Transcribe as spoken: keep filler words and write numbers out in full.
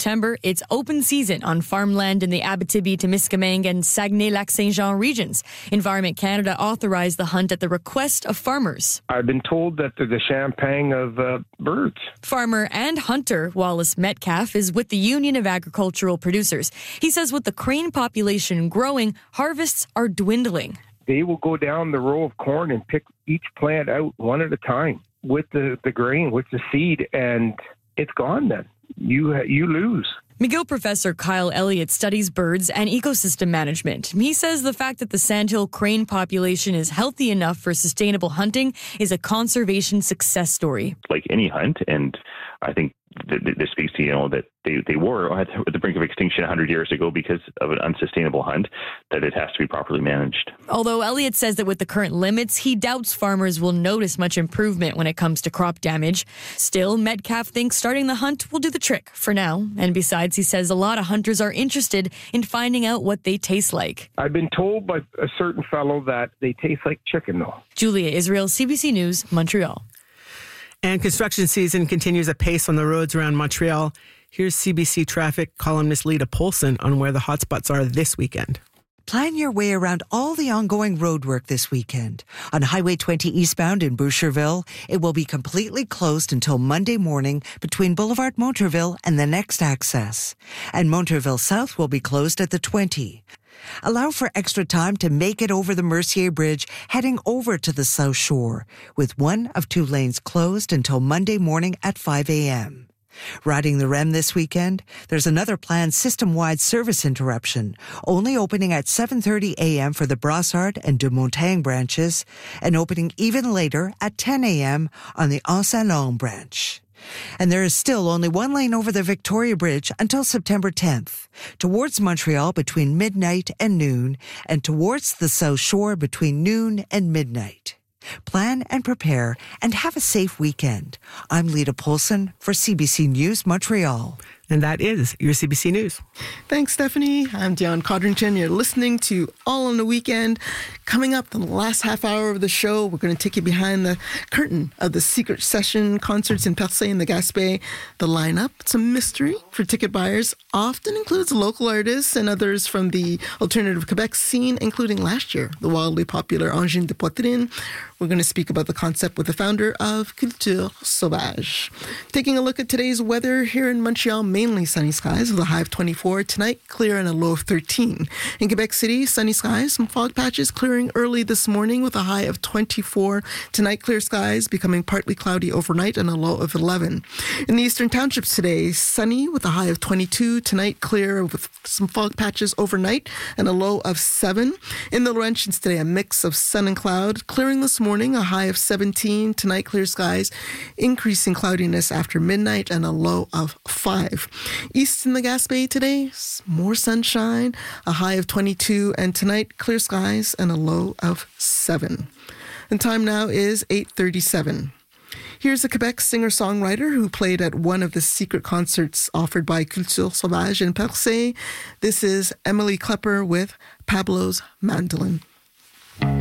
September, it's open season on farmland in the Abitibi-Témiscamingue and Saguenay-Lac-Saint-Jean regions. Environment Canada authorized the hunt at the request of farmers. I've been told that they're the champagne of uh, birds. Farmer and hunter Wallace Metcalf is with the Union of Agricultural Producers. He says with the crane population growing, harvests are dwindling. They will go down the row of corn and pick each plant out one at a time with the, the grain, with the seed, and it's gone then. You you lose. McGill professor Kyle Elliott studies birds and ecosystem management. He says the fact that the sandhill crane population is healthy enough for sustainable hunting is a conservation success story. Like any hunt, and I think this speaks to, you know, that they, they were at the brink of extinction one hundred years ago because of an unsustainable hunt, that it has to be properly managed. Although Elliott says that with the current limits, he doubts farmers will notice much improvement when it comes to crop damage. Still, Metcalf thinks starting the hunt will do the trick for now. And besides, he says a lot of hunters are interested in finding out what they taste like. I've been told by a certain fellow that they taste like chicken, though. Julia Israel, C B C News, Montreal. And construction season continues apace on the roads around Montreal. Here's C B C traffic columnist Lita Polson on where the hotspots are this weekend. Plan your way around all the ongoing roadwork this weekend. On Highway twenty eastbound in Boucherville, it will be completely closed until Monday morning between Boulevard Monterville and the next access. And Monterville South will be closed at the twenty. Allow for extra time to make it over the Mercier Bridge heading over to the South Shore, with one of two lanes closed until Monday morning at five a.m. Riding the R E M this weekend, there's another planned system-wide service interruption, only opening at seven thirty a.m. for the Brassard and de Montagne branches, and opening even later at ten a.m. on the Anse-Saint-Laurent branch. And there is still only one lane over the Victoria Bridge until September tenth, towards Montreal between midnight and noon, and towards the South Shore between noon and midnight. Plan and prepare and have a safe weekend. I'm Lita Polson for C B C News Montreal. And that is your C B C News. Thanks, Stephanie. I'm Dion Codrington. You're listening to All on the Weekend. Coming up in the last half hour of the show, we're going to take you behind the curtain of the Secret Session concerts in Percé and the Gaspé. The lineup, it's a mystery for ticket buyers, often includes local artists and others from the alternative Quebec scene, including last year, the wildly popular Angine de Poitrine. We're going to speak about the concept with the founder of Culture Sauvage. Taking a look at today's weather here in Montreal, mainly sunny skies with a high of twenty-four. Tonight, clear and a low of thirteen. In Quebec City, sunny skies, some fog patches clearing early this morning with a high of twenty-four. Tonight, clear skies, becoming partly cloudy overnight and a low of eleven. In the Eastern Townships today, sunny with a high of twenty-two. Tonight, clear with some fog patches overnight and a low of seven. In the Laurentians today, a mix of sun and cloud, clearing this morning, a high of seventeen. Tonight, clear skies, increasing cloudiness after midnight and a low of five. East in the Gaspé today, more sunshine, a high of twenty-two, and tonight, clear skies and a low of seven. And time now is eight thirty-seven. Here's a Quebec singer-songwriter who played at one of the secret concerts offered by Culture Sauvage in Percé. This is Emily Klepper with Pablo's Mandolin.